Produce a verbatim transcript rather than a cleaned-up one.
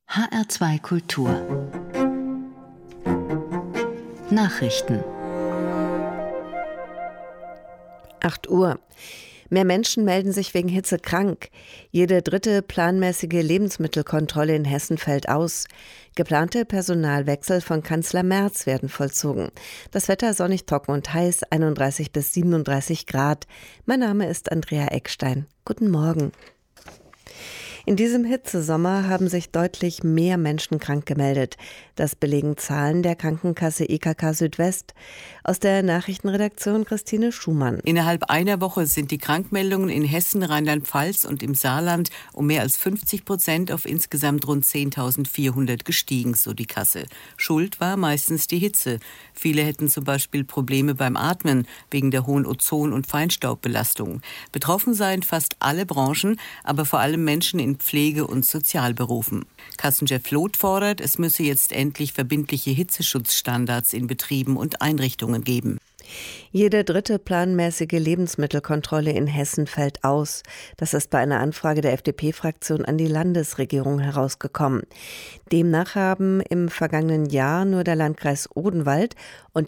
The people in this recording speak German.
H R zwei Kultur Nachrichten. acht Uhr. Mehr Menschen melden sich wegen Hitze krank. Jede dritte planmäßige Lebensmittelkontrolle in Hessen fällt aus. Geplante Personalwechsel von Kanzler Merz werden vollzogen. Das Wetter sonnig, trocken und heiß, einunddreißig bis siebenunddreißig Grad. Mein Name ist Andrea Eckstein. Guten Morgen. In diesem Hitzesommer haben sich deutlich mehr Menschen krank gemeldet. Das belegen Zahlen der Krankenkasse I K K Südwest. Aus der Nachrichtenredaktion Christine Schumann. Innerhalb einer Woche sind die Krankmeldungen in Hessen, Rheinland-Pfalz und im Saarland um mehr als fünfzig Prozent auf insgesamt rund zehntausendvierhundert gestiegen, so die Kasse. Schuld war meistens die Hitze. Viele hätten zum Beispiel Probleme beim Atmen wegen der hohen Ozon- und Feinstaubbelastung. Betroffen seien fast alle Branchen, aber vor allem Menschen in Pflege- und Sozialberufen. Kassenchef Loth fordert, es müsse jetzt endlich verbindliche Hitzeschutzstandards in Betrieben und Einrichtungen geben. Jede dritte planmäßige Lebensmittelkontrolle in Hessen fällt aus. Das ist bei einer Anfrage der F D P-Fraktion an die Landesregierung herausgekommen. Demnach haben im vergangenen Jahr nur der Landkreis Odenwald und